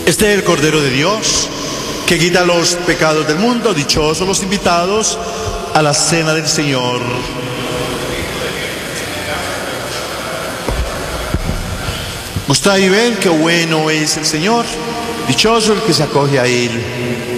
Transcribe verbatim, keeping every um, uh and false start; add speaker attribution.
Speaker 1: Este es el Cordero de Dios, que quita los pecados del mundo. Dichosos los invitados a la cena del Señor. Gustad y ven qué bueno es el Señor. Dichoso el que se acoge a Él.